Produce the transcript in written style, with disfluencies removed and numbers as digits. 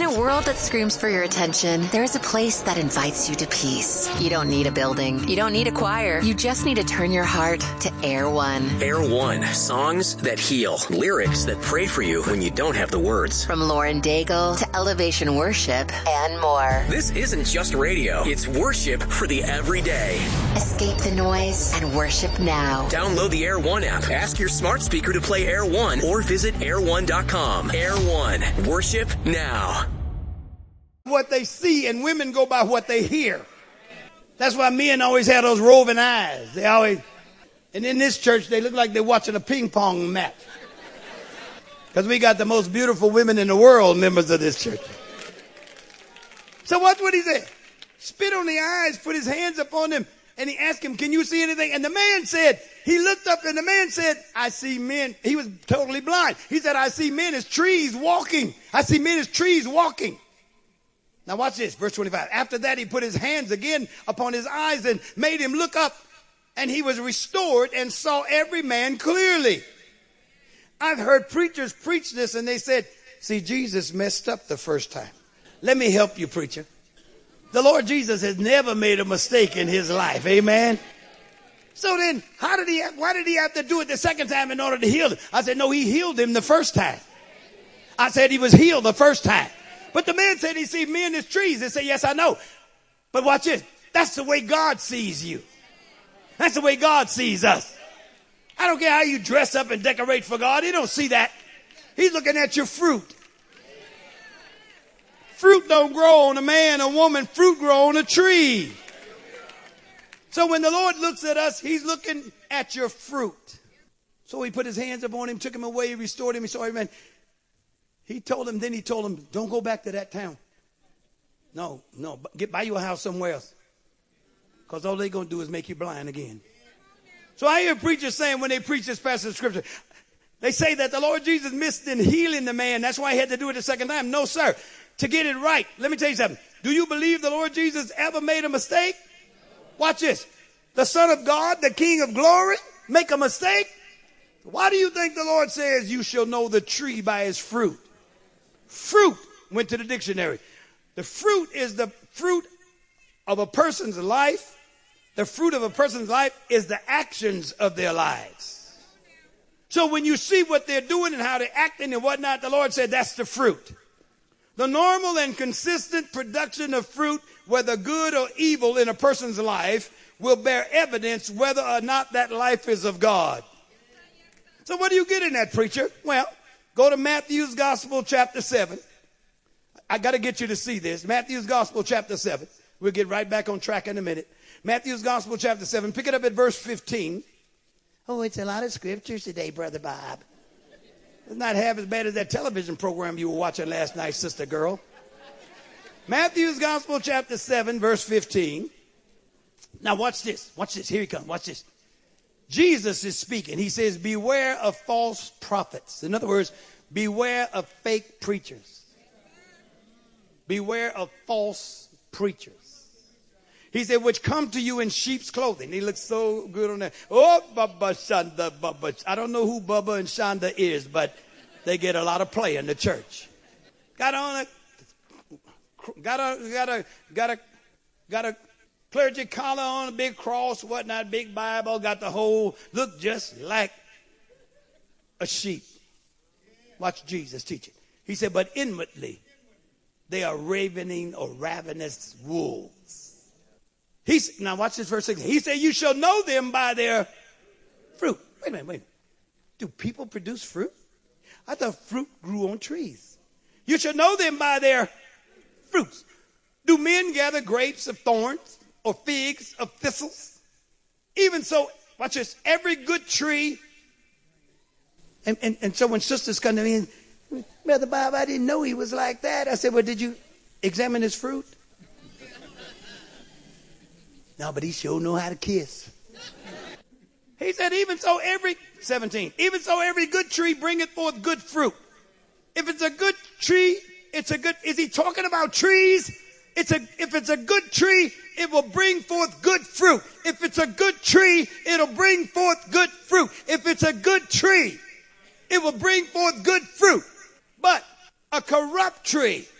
a world that screams for your attention, there is a place that invites you to peace. You don't need a building. You don't need a choir. You just need to turn your heart to Air One. Air One. Songs that heal. Lyrics that pray for you when you don't have the words. From Lauren Daigle to Elevation Worship and more. This isn't just radio. It's worship for the everyday. Escape the noise and worship now. Download the Air One app. Ask your smart speaker to play Air One or visit air1.com. Air One. Worship now. What they see, and women go by what they hear. That's why men always have those roving eyes. And in this church, they look like they're watching a ping pong match. Because we got the most beautiful women in the world, members of this church. So watch what he said. Spit on the eyes, put his hands up on them, and he asked him, can you see anything? And the man said, he looked up and the man said, I see men. He was totally blind. He said, I see men as trees walking. I see men as trees walking. Now watch this, verse 25. After that, he put his hands again upon his eyes and made him look up, and he was restored and saw every man clearly. I've heard preachers preach this, and they said, see, Jesus messed up the first time. Let me help you, preacher. The Lord Jesus has never made a mistake in his life. Amen. So then, why did he have to do it the second time in order to heal him? I said, no, he healed him the first time. I said he was healed the first time. But the man said he see men as trees. They said, yes, I know. But watch this. That's the way God sees you. That's the way God sees us. I don't care how you dress up and decorate for God. He don't see that. He's looking at your fruit. Fruit don't grow on a man or woman. Fruit grow on a tree. So when the Lord looks at us, he's looking at your fruit. So he put his hands upon him, took him away, restored him. He saw him, and he told him, don't go back to that town. No, buy you a house somewhere else. Because all they're going to do is make you blind again. So I hear preachers saying when they preach this passage of scripture, they say that the Lord Jesus missed in healing the man. That's why he had to do it the second time. No, sir. To get it right, let me tell you something. Do you believe the Lord Jesus ever made a mistake? Watch this. The Son of God, the King of glory, make a mistake? Why do you think the Lord says you shall know the tree by his fruit? Fruit went to the dictionary. The fruit is the fruit of a person's life. The fruit of a person's life is the actions of their lives. So when you see what they're doing and how they're acting and whatnot, the Lord said that's the fruit. The normal and consistent production of fruit, whether good or evil in a person's life, will bear evidence whether or not that life is of God. So what do you get in that, preacher? Well, go to Matthew's Gospel, chapter 7. I got to get you to see this. Matthew's Gospel, chapter 7. We'll get right back on track in a minute. Matthew's Gospel, chapter 7. Pick it up at verse 15. Oh, it's a lot of scriptures today, Brother Bob. It's not half as bad as that television program you were watching last night, sister girl. Matthew's Gospel, chapter 7, verse 15. Now watch this. Watch this. Here he comes. Watch this. Jesus is speaking. He says, beware of false prophets. In other words, beware of fake preachers. Beware of false preachers. He said, which come to you in sheep's clothing. He looks so good on that. Oh, Bubba Shanda, Bubba. I don't know who Bubba and Shanda is, but they get a lot of play in the church. Got a clergy collar on, a big cross, whatnot, big Bible, got the whole, look just like a sheep. Watch Jesus teach it. He said, but inwardly, they are ravening or ravenous wolves. Now watch this verse 6. He said, you shall know them by their fruit. Wait a minute. Do people produce fruit? I thought fruit grew on trees. You shall know them by their fruits. Do men gather grapes of thorns or figs of thistles? Even so, watch this, every good tree. And so when sisters come to me, and, Brother Bob, I didn't know he was like that. I said, well, did you examine his fruit? No, but he sure know how to kiss. He said, even so every good tree bringeth forth good fruit. If it's a good tree, is he talking about trees? If it's a good tree, it will bring forth good fruit. If it's a good tree, it'll bring forth good fruit. If it's a good tree, it will bring forth good fruit. But a corrupt tree